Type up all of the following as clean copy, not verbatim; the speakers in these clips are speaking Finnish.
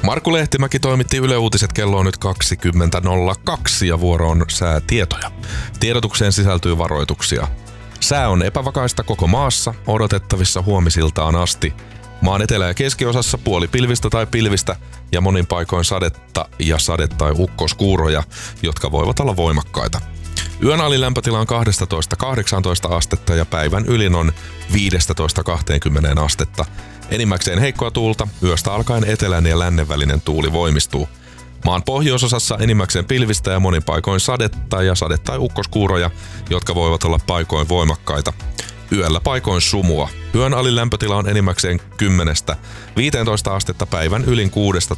Markku Lehtimäki toimitti Yle Uutiset, kello on nyt 20.02 ja vuoro on säätietoja. Tiedotukseen sisältyy varoituksia. Sää on epävakaista koko maassa, odotettavissa huomisiltaan asti. Maan etelä- ja keskiosassa puolipilvistä tai pilvistä ja monin paikoin sadetta ja sade- tai ukkoskuuroja, jotka voivat olla voimakkaita. Yön alilämpötila on 12-18 astetta ja päivän ylin on 15-20 astetta. Enimmäkseen heikkoa tuulta, yöstä alkaen etelän ja lännen välinen tuuli voimistuu. Maan pohjoisosassa enimmäkseen pilvistä ja monin paikoin sadetta ja sade- tai ukkoskuuroja, jotka voivat olla paikoin voimakkaita. Yöllä paikoin sumua. Yön alilämpötila on enimmäkseen 10-15 astetta, päivän ylin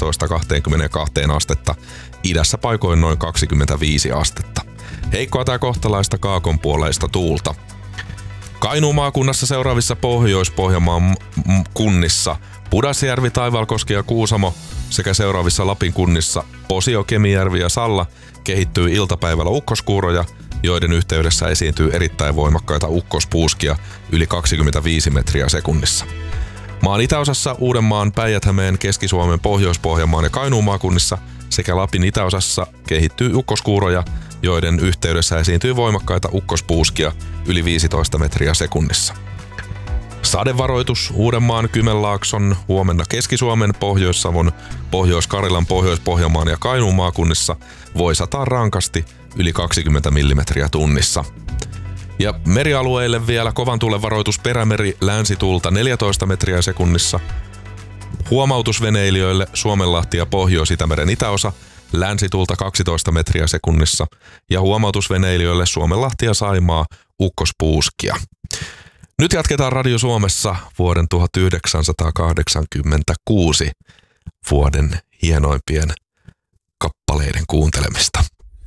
16-22 astetta. Idässä paikoin noin 25 astetta. Heikkoa tai kohtalaista kaakonpuoleista tuulta. Kainuun maakunnassa seuraavissa Pohjois-Pohjanmaan kunnissa Pudasjärvi, Taivalkoski ja Kuusamo sekä seuraavissa Lapin kunnissa Posio, Kemijärvi ja Salla kehittyy iltapäivällä ukkoskuuroja, joiden yhteydessä esiintyy erittäin voimakkaita ukkospuuskia yli 25 metriä sekunnissa. Maan itäosassa Uudenmaan, Päijät-Hämeen, Keski-Suomen, Pohjois-Pohjanmaan ja Kainuun maakunnissa sekä Lapin itäosassa kehittyy ukkoskuuroja, joiden yhteydessä esiintyy voimakkaita ukkospuuskia yli 15 metriä sekunnissa. Sadevaroitus Uudenmaan, Kymenlaakson, huomenna Keski-Suomen, Pohjois-Savon, Pohjois-Karjalan, Pohjois-Pohjanmaan ja Kainuun maakunnissa voi sataa rankasti yli 20 millimetriä tunnissa. Ja merialueille vielä kovan tuulen varoitus Perämeri, länsituulta 14 metriä sekunnissa. Huomautusveneilijöille Suomenlahti ja Pohjois-Itämeren itäosa länsituulta 12 metriä sekunnissa ja huomautusveneilijöille Suomenlahti ja Saimaa ukkospuuskia. Nyt jatketaan Radio Suomessa vuoden 1986 vuoden hienoimpien kappaleiden kuuntelemista.